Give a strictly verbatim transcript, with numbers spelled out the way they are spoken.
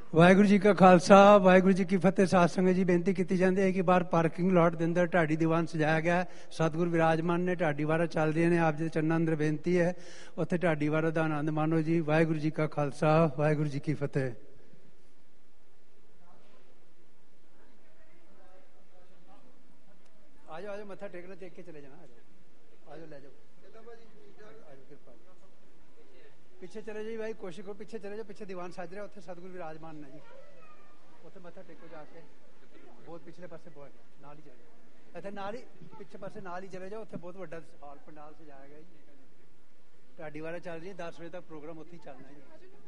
ਵਾਹਿਗੁਰੂ ਜੀ ਕਾ ਖਾਲਸਾ ਵਾਹਿਗੁਰੂ ਜੀ ਕੀ ਫਤਿਹ। ਸਾਧ ਸੰਗਤ ਜੀ ਬੇਨਤੀ ਕੀਤੀ ਜਾਂਦੀ ਹੈ ਕਿ ਬਾਹਰ ਪਾਰਕਿੰਗ ਲਾਟ ਦੇ ਅੰਦਰ ਢਾਡੀ ਦੀਵਾਨ ਸਜਾਇਆ ਗਿਆ ਹੈ। ਸਤਿਗੁਰ ਵਿਰਾਜਮਾਨ ਨੇ, ਢਾਡੀ ਵਾਰਾਂ ਚੱਲ ਰਹੀਆਂ ਨੇ। ਆਪ ਜੀ ਦੇ ਚਰਨਾਂ ਅੰਦਰ ਬੇਨਤੀ ਹੈ ਉੱਥੇ ਢਾਡੀ ਵਾਰਾਂ ਦਾ ਆਨੰਦ ਮਾਣੋ ਜੀ। ਵਾਹਿਗੁਰੂ ਜੀ ਕਾ ਖਾਲਸਾ ਵਾਹਿਗੁਰੂ ਜੀ ਕੀ ਫਤਿਹ। ਆ ਜਾਓ ਆ ਜਾਓ, ਮੱਥਾ ਟੇਕਣਾ, ਟੇਕ ਕੇ ਚਲੇ ਜਾਣਾ। ਆ ਜਾਓ ਆ ਜਾਓ, ਲੈ ਜਾਓ। ਪਿੱਛੇ ਚਲੇ ਜਾਈ ਭਾਈ, ਕੋਸ਼ਿਸ਼ ਕਰੋ ਪਿੱਛੇ ਚਲੇ ਜਾਓ। ਪਿੱਛੇ ਦੀਵਾਨ ਸੱਜ ਰਿਹਾ, ਉੱਥੇ ਸਤਿਗੁਰ ਵਿਰਾਜਮਾਨ ਨੇ ਜੀ। ਉੱਥੇ ਮੱਥਾ ਟੇਕੋ ਜਾ ਕੇ। ਬਹੁਤ ਪਿਛਲੇ ਪਾਸੇ ਬਹੁਤ ਨਾਲ ਹੀ ਚਲੇ ਜਾਓ। ਇੱਥੇ ਨਾਲ ਹੀ ਪਿੱਛੇ ਪਾਸੇ ਨਾਲ ਹੀ ਚਲੇ ਜਾਓ। ਉੱਥੇ ਬਹੁਤ ਵੱਡਾ ਹਾਲ ਪੰਡਾਲ ਸਜਾਇਆ ਗਿਆ ਜੀ। ਢਾਡੀ ਵਾਰਾਂ ਚੱਲ ਰਹੀ ਹੈ। ਦਸ ਵਜੇ ਤੱਕ ਪ੍ਰੋਗਰਾਮ ਉੱਥੇ ਹੀ ਚੱਲਣਾ ਜੀ।